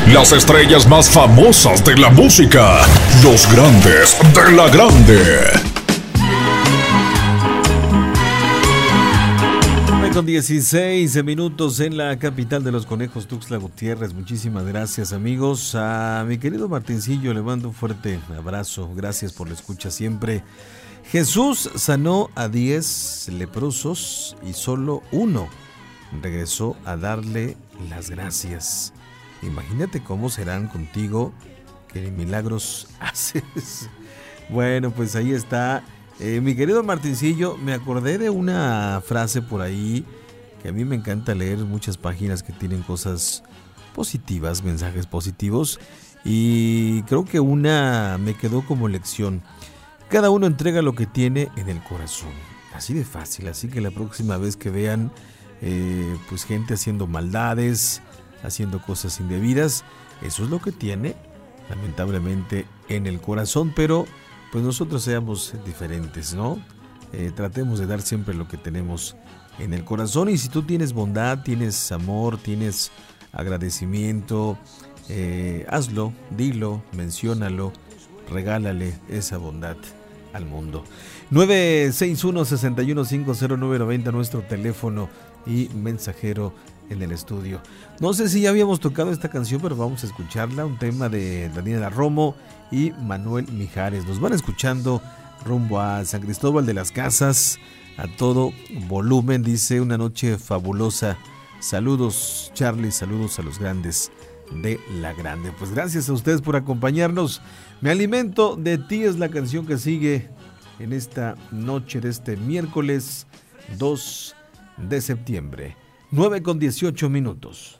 Las estrellas más famosas de la música. Los grandes de la grande. Con 16 minutos en la capital de los conejos, Tuxtla Gutiérrez. Muchísimas gracias, amigos. A mi querido Martincillo le mando un fuerte abrazo. Gracias por la escucha siempre. Jesús sanó a 10 leprosos y solo uno regresó a darle las gracias. Imagínate cómo serán contigo, qué milagros haces. Bueno, pues ahí está. Mi querido Martincillo, me acordé de una frase por ahí que a mí me encanta leer muchas páginas que tienen cosas positivas, mensajes positivos, y creo que una me quedó como lección. Cada uno entrega lo que tiene en el corazón. Así de fácil, así que la próxima vez que vean pues gente haciendo maldades, haciendo cosas indebidas, eso es lo que tiene, lamentablemente, en el corazón, pero pues nosotros seamos diferentes, ¿no? Tratemos de dar siempre lo que tenemos en el corazón, y si tú tienes bondad, tienes amor, tienes agradecimiento, hazlo, dilo, menciónalo, regálale esa bondad al mundo. 961-6150-990, nuestro teléfono y mensajero en el estudio. No sé si ya habíamos tocado esta canción, pero vamos a escucharla, un tema de Daniela Romo y Manuel Mijares. Nos van escuchando rumbo a San Cristóbal de las Casas a todo volumen. Dice: una noche fabulosa. Saludos, Charlie, saludos a los grandes de la grande. Pues gracias a ustedes por acompañarnos. Me alimento de ti es la canción que sigue en esta noche de este miércoles 2 de septiembre. 9:18 minutos.